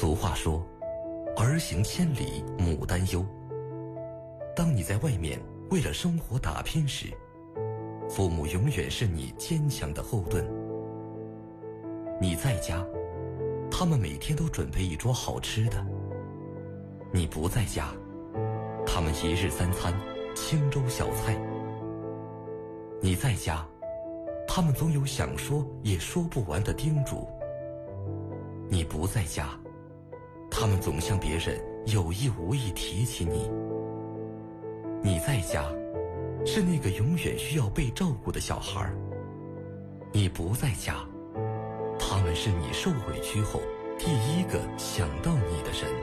俗话说，儿行千里母担忧。当你在外面为了生活打拼时，父母永远是你坚强的后盾。你在家，他们每天都准备一桌好吃的；你不在家，他们一日三餐清粥小菜。你在家，他们总有想说也说不完的叮嘱；你不在家，他们总向别人有意无意提起你。你在家，是那个永远需要被照顾的小孩；你不在家，他们是你受委屈后第一个想到你的人。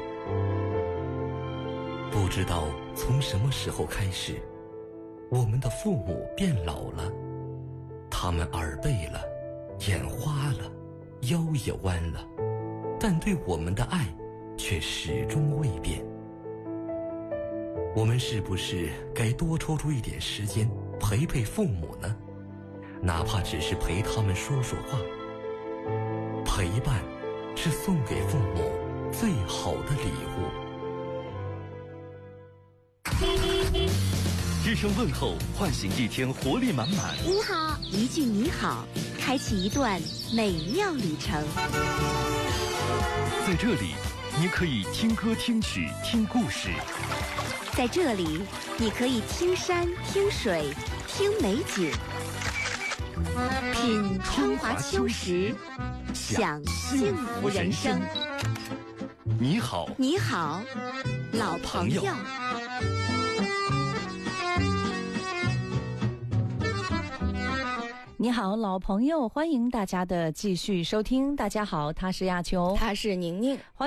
不知道从什么时候开始，我们的父母变老了，他们耳背了，眼花了，腰也弯了，但对我们的爱却始终未变。我们是不是该多抽出一点时间陪陪父母呢？哪怕只是陪他们说说话。陪伴是送给父母最好的礼物。 一声问候唤醒一天活力满满。 你好，一句你好，开启一段美妙旅程。 在这里，你可以听歌听曲听故事。 在这里，你可以听山听水听美景，品春华秋实，享幸福人生。 你好， 你好，老朋友。 你好，老朋友，欢迎大家的继续收听。大家好，他是亚秋， 他是宁宁。